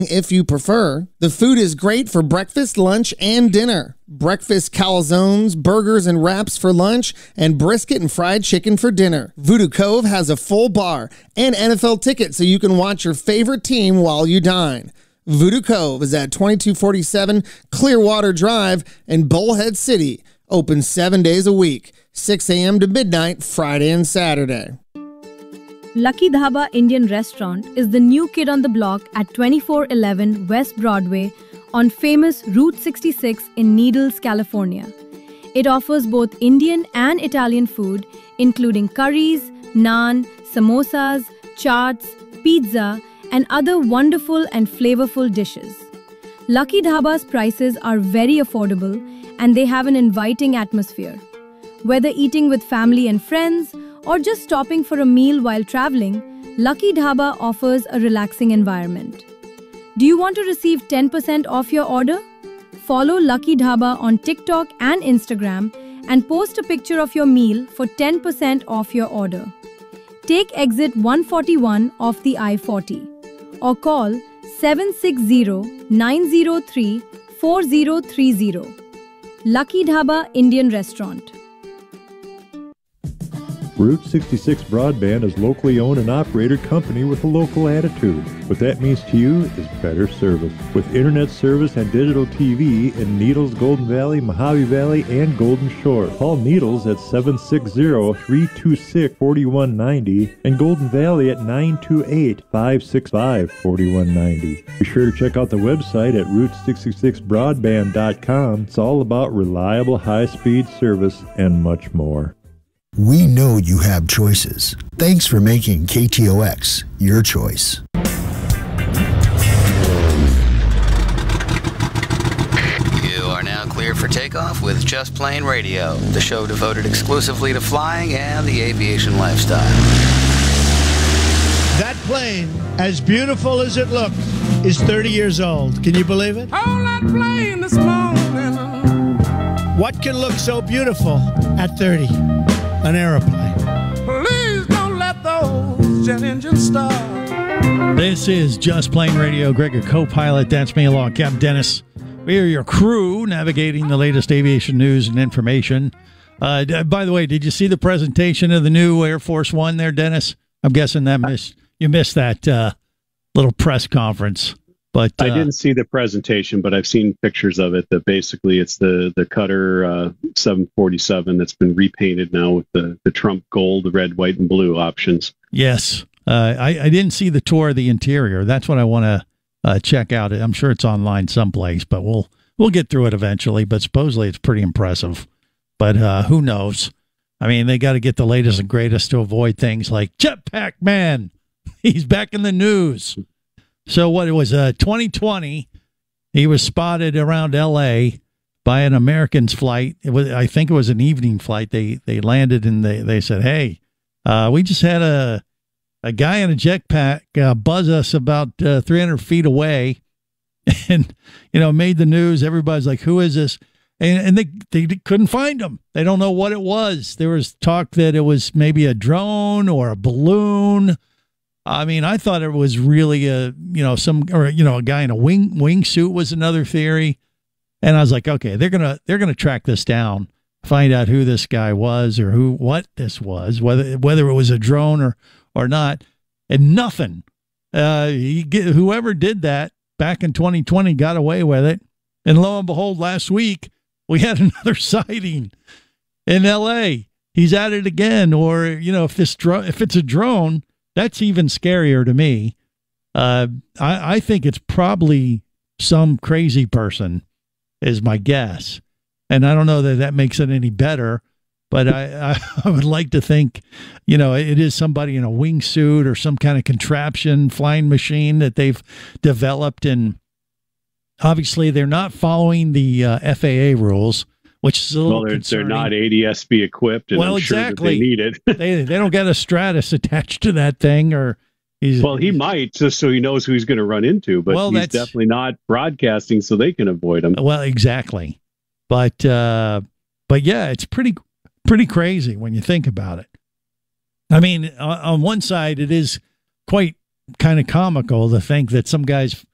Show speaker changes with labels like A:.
A: if you prefer. The food is great for breakfast, lunch, and dinner. Breakfast calzones, burgers and wraps for lunch, and brisket and fried chicken for dinner. Voodoo Cove has a full bar and NFL tickets so you can watch your favorite team while you dine. Voodoo Cove is at 2247 Clearwater Drive in Bullhead City. Open 7 days a week, 6 a.m. to midnight, Friday and Saturday.
B: Lucky Dhaba Indian Restaurant is the new kid on the block at 2411 West Broadway on famous Route 66 in Needles, California. It offers both Indian and Italian food, including curries, naan, samosas, chaats, pizza, and other wonderful and flavorful dishes. Lucky Dhaba's prices are very affordable and they have an inviting atmosphere. Whether eating with family and friends or just stopping for a meal while traveling, Lucky Dhaba offers a relaxing environment. Do you want to receive 10% off your order? Follow Lucky Dhaba on TikTok and Instagram and post a picture of your meal for 10% off your order. Take exit 141 off the I-40 or call 760-903-4030. Lucky Dhaba Indian Restaurant.
C: Route 66 Broadband is locally owned and operated company with a local attitude. What that means to you is better service. With internet service and digital TV in Needles, Golden Valley, Mojave Valley, and Golden Shore. Call Needles at 760-326-4190 and Golden Valley at 928-565-4190. Be sure to check out the website at Route66Broadband.com. It's all about reliable high-speed service and much more.
D: We know you have choices. Thanks for making KTOX your choice.
E: You are now clear for takeoff with Just Plane Radio, the show devoted exclusively to flying and the aviation lifestyle.
F: That plane, as beautiful as it looks, is 30 years old. Can you believe it?
G: On that plane this morning.
F: What can look so beautiful at 30? An airplane.
G: Please don't let those jet engines start.
H: This is Just Plane Radio. Greg, a co-pilot. That's me along, Captain Dennis. We are your crew navigating the latest aviation news and information. By the way, did you see the presentation of the new Air Force One there, Dennis? I'm guessing that you missed that little press conference. But
I: I didn't see the presentation, but I've seen pictures of it. That basically it's the Qatar 747 that's been repainted now with the Trump gold, the red, white, and blue options.
H: Yes, I didn't see the tour of the interior. That's what I want to check out. I'm sure it's online someplace, but we'll get through it eventually. But supposedly it's pretty impressive. But who knows? I mean, they got to get the latest and greatest to avoid things like Jetpack Man. He's back in the news. So what it was, 2020, he was spotted around L.A. by an American's flight. I think it was an evening flight. They landed and they said, "Hey, we just had a guy in a jetpack buzz us about 300 feet away," and made the news. Everybody's like, "Who is this?" And they couldn't find him. They don't know what it was. There was talk that it was maybe a drone or a balloon. I mean, I thought it was really a guy in a wingsuit was another theory. And I was like, okay, they're going to track this down, find out who this guy was or what this was, whether it was a drone or not. And nothing. Whoever did that back in 2020 got away with it. And lo and behold, last week we had another sighting in LA. He's at it again. Or, if it's a drone, that's even scarier to me. I think it's probably some crazy person is my guess. And I don't know that makes it any better, but I would like to think, it is somebody in a wingsuit or some kind of contraption, flying machine that they've developed. And obviously they're not following the FAA rules, which is a little concerning.
I: They're not ADS-B equipped, and I'm sure that they need it.
H: they don't get a Stratus attached to that thing, or
I: he might, just so he knows who he's going to run into. But he's definitely not broadcasting, so they can avoid him.
H: Well, exactly. But yeah, it's pretty crazy when you think about it. I mean, on one side, it is quite kind of comical to think that some guy's